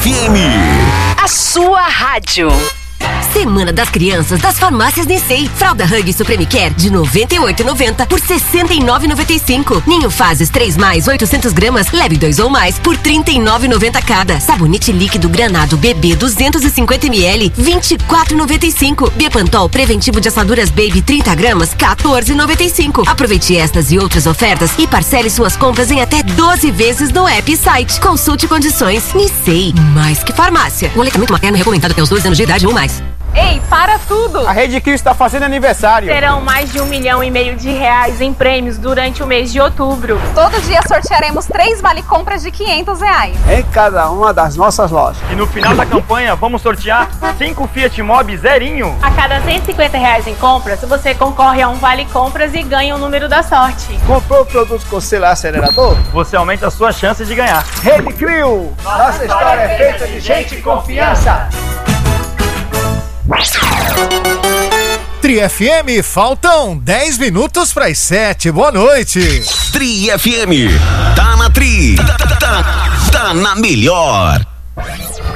FM. A sua rádio. Semana das Crianças das Farmácias Nissei. Fralda Huggy Supreme Care de R$ 98,90 por R$ 69,95. Ninho Fases 3+, 800 gramas, leve 2 ou mais por R$ 39,90 cada. Sabonete líquido Granado Bebê 250 ml, R$ 24,95. Bepantol Preventivo de Assaduras Baby 30 gramas, R$ 14,95. Aproveite estas e outras ofertas e parcele suas compras em até 12 vezes no app e site. Consulte condições. Nissei, mais que farmácia. O aleitamento materno recomendado até os 2 anos de idade ou mais. Ei, para tudo! A Rede Cris está fazendo aniversário. Serão mais de R$ 1,5 milhão em prêmios durante o mês de outubro. Todo dia sortearemos 3 vale-compras de R$ 500. Em cada uma das nossas lojas. E no final da campanha, vamos sortear 5 Fiat Mobi zerinho. A cada R$ 150 em compras, você concorre a um vale-compras e ganha o número da sorte. Comprou o produto com selo acelerador? Você aumenta a sua chance de ganhar. Rede Crio! Nossa história é feita de gente e confiança. Tri FM, faltam 10 minutos para as 7. Boa noite. Tri FM, tá na Tri, tá na melhor.